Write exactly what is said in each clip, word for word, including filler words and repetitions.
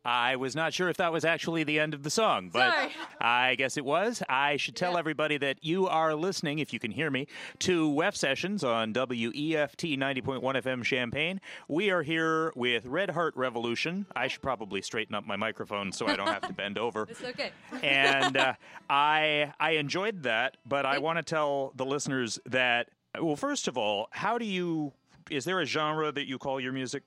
I was not sure if that was actually the end of the song, but Sorry. I guess it was. I should tell Yeah. everybody that you are listening, if you can hear me, to W E F Sessions on W E F T ninety point one F M Champaign. We are here with Red Heart Revolution. I should probably straighten up my microphone so I don't have to bend over. It's okay. And uh, I I enjoyed that, but I Thank- want to tell the listeners that, well, first of all, how do you, is there a genre that you call your music?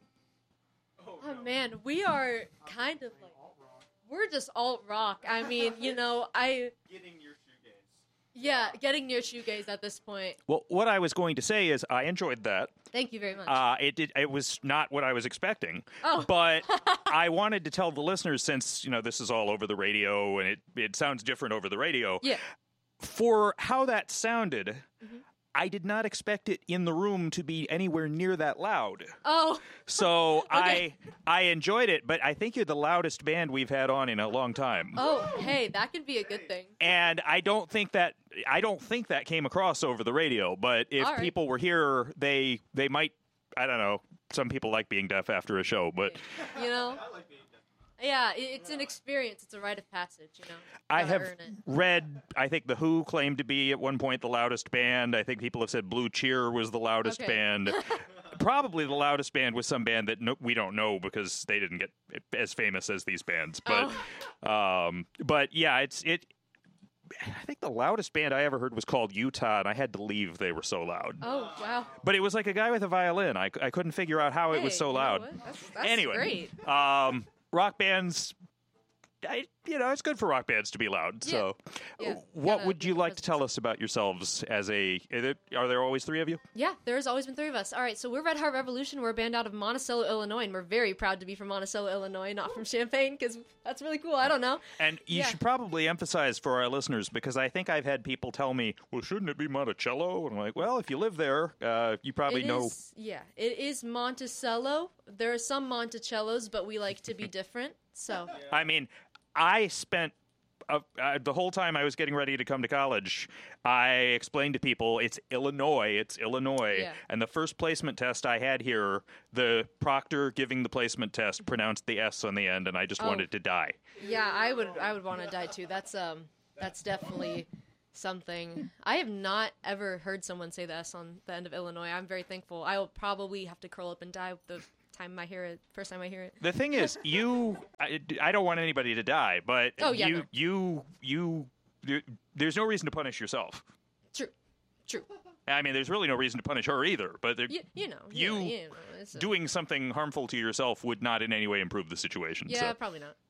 Oh man, we are kind of like we're just alt rock. I mean, you know, I Getting your shoegaze. yeah, getting near shoegaze at this point. Well, what I was going to say is I enjoyed that. Thank you very much. Uh, it did. It was not what I was expecting. Oh. But I wanted to tell the listeners, since you know this is all over the radio and it it sounds different over the radio. yeah. For how that sounded, Mm-hmm. I did not expect it in the room to be anywhere near that loud. Oh, So Okay. I I enjoyed it, but I think you're the loudest band we've had on in a long time. oh, hey, that could be a good thing. And I don't think that I don't think that came across over the radio. But if All right. people were here, they they might. I don't know. Some people like being deaf after a show, but You know, I like being deaf. yeah, it, it's an experience. It's a rite of passage. You know, I Gotta have earn it. read. I think the Who claimed to be at one point the loudest band. I think people have said Blue Cheer was the loudest Okay. band. Probably the loudest band was some band that no, we don't know because they didn't get as famous as these bands. But, Oh. um, but yeah, it's it. I think the loudest band I ever heard was called Utah, and I had to leave. They were so loud. Oh wow. But it was like a guy with a violin. I, I couldn't figure out how it was Hey, so you know loud. what? That's, that's Anyway, great. um, rock bands. I, you know, it's good for rock bands to be loud. Yeah. So, Yeah, what gotta would you give like to presence. tell us about yourselves as a? Are there, are there always three of you? Yeah, there's always been three of us. All right, so we're Red Heart Revolution. We're a band out of Monticello, Illinois, and we're very proud to be from Monticello, Illinois, not from Champaign, because that's really cool. I don't know. And you Yeah. should probably emphasize for our listeners, because I think I've had people tell me, "Well, shouldn't it be Monticello?" And I'm like, "Well, if you live there, uh, you probably It know." is- yeah, it is Monticello. There are some Monticellos, but we like to be different. So, I mean, I spent uh, uh, the whole time I was getting ready to come to college, I explained to people it's Illinois, it's Illinois. Yeah. And the first placement test I had here, the proctor giving the placement test pronounced the S on the end, and I just Oh. wanted to die. yeah, I would I would want to die too. That's um that's definitely something. I have not ever heard someone say the S on the end of Illinois. I'm very thankful. I will probably have to curl up and die the time I hear it, first time I hear it. The thing is, you, I, I don't want anybody to die, but Oh, yeah, you, no. you, you, you, there's no reason to punish yourself. True. True. I mean, there's really no reason to punish her either, but there, You, you know. You know, you know, it's a- doing something harmful to yourself would not in any way improve the situation. Yeah, so. probably not.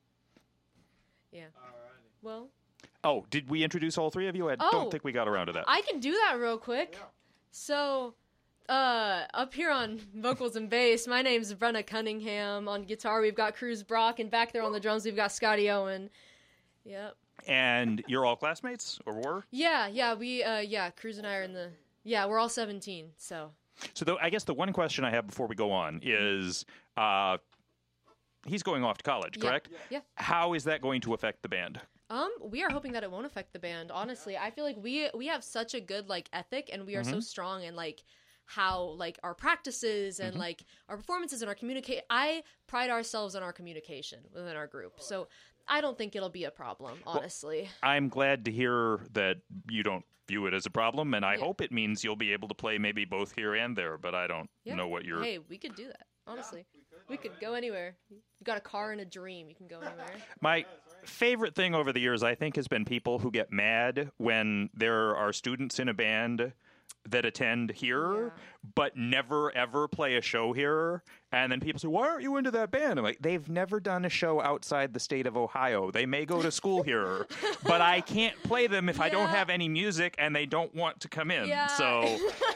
Yeah. Alrighty. Well, Oh, did we introduce all three of you? I Oh. don't think we got around to that. I can do that real quick. So, uh, up here on vocals and bass, my name's Brenna Cunningham. On guitar, we've got Cruz Brock, and back there on the drums, we've got Scotty Owen. Yep. And you're all classmates, or were? Yeah, yeah, we, uh, yeah, Cruz and I are in the, yeah, we're all seventeen, so. So the, I guess the one question I have before we go on is, uh, he's going off to college, Yeah. correct? Yeah. How is that going to affect the band? Um, we are hoping that it won't affect the band. Honestly, I feel like we we have such a good like ethic, and we are so strong in like how like our practices and like our performances and our communicate. I pride ourselves on our communication within our group, so I don't think it'll be a problem. Honestly, I'm glad to hear that you don't view it as a problem, and I Yeah. hope it means you'll be able to play maybe both here and there, but I don't yeah. know what you're... Hey, we could do that. Honestly, we could go anywhere. You've got a car and a dream. You can go anywhere. My favorite thing over the years, I think, has been people who get mad when there are students in a band that attend here, Yeah. but never ever play a show here. And then people say, "Why aren't you into that band?" I'm like, they've never done a show outside the state of Ohio. They may go to school here, but I can't play them if I don't Yeah. have any music and they don't want to come in. Yeah. So,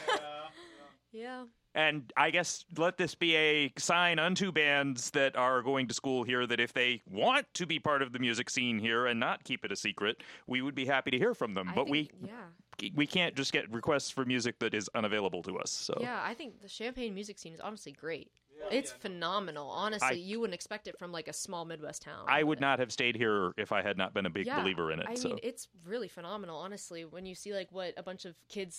Yeah. and I guess let this be a sign unto bands that are going to school here that if they want to be part of the music scene here and not keep it a secret, we would be happy to hear from them. I but think- we yeah. we can't just get requests for music that is unavailable to us. So Yeah, I think the Champagne music scene is honestly great. It's phenomenal. Honestly, I- you wouldn't expect it from like a small Midwest town. I would not have stayed here if I had not been a big Yeah, believer in it. I so mean, it's really phenomenal, honestly, when you see like what a bunch of kids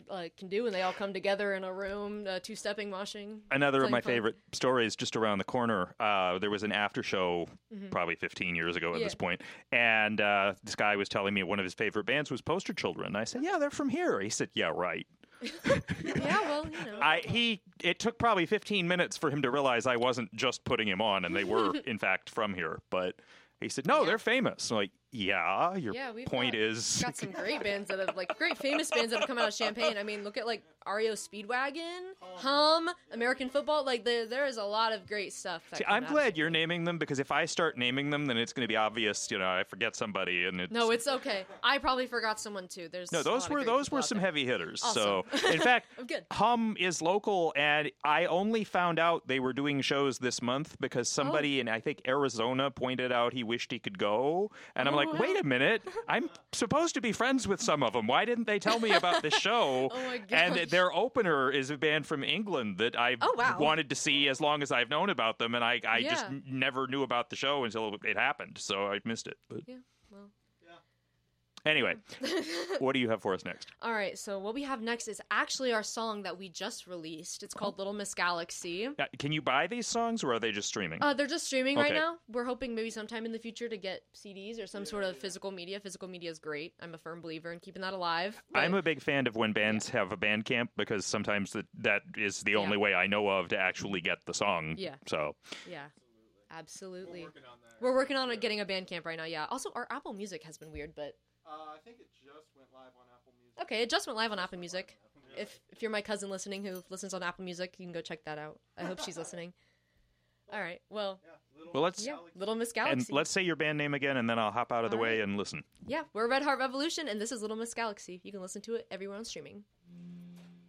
uh, can do, and they all come together in a room, uh, two-stepping, moshing. Another of playing my fun. favorite stories just around the corner. Uh, there was an after show probably fifteen years ago at Yeah. this point, and uh, this guy was telling me one of his favorite bands was Poster Children. I said, "Yeah, they're from here." He said, "Yeah, right." Yeah, well, you know. I he it took probably fifteen minutes for him to realize I wasn't just putting him on, and they were in fact from here. But he said, "No, Yeah. they're famous." I'm like, yeah, your Yeah, we've point got, is got some great bands that have like great famous bands that have come out of Champaign. I mean, look at like R E O Speedwagon, Hum, American Football. Like there, there is a lot of great stuff. That See, come I'm out. glad you're naming them because if I start naming them, then it's going to be obvious. You know, I forget somebody, and it's No, it's okay. I probably forgot someone too. There's no. a Those lot of were great those people were out some there. heavy hitters. Awesome. So, in fact, I'm good. Hum is local, and I only found out they were doing shows this month because somebody Oh. in I think Arizona pointed out he wished he could go, and I'm Oh, like, wow. wait a minute, I'm supposed to be friends with some of them. Why didn't they tell me about this show? Oh my And gosh. their opener is a band from England that I've Oh, wow. wanted to see as long as I've known about them, and I, I just Yeah. n- never knew about the show until it happened, so I missed it. But Yeah. Well. anyway, what do you have for us next? All right. So what we have next is actually our song that we just released. It's called Little Miss Galaxy. Uh, Can you buy these songs, or are they just streaming? Uh, they're just streaming right Okay. now. We're hoping maybe sometime in the future to get C Ds or some sort of physical media. Physical media is great. I'm a firm believer in keeping that alive. I'm but- a big fan of when bands have a band camp because sometimes that that is the Yeah. only way I know of to actually get the song. Yeah. So yeah, absolutely. We're working on that. We're working on it, getting a band camp right now. Yeah. Also, our Apple Music has been weird, but Uh, I think it just went live on Apple Music. okay, it just went live on Apple Music. If if you're my cousin listening who listens on Apple Music, you can go check that out. I hope she's listening. All right. Well, Yeah, Little Well, let's- yeah, Galaxy. Little Miss and Galaxy. let's say your band name again, and then I'll hop out of the All way right. and listen. Yeah, we're Red Heart Revolution, and this is Little Miss Galaxy. You can listen to it everywhere on streaming.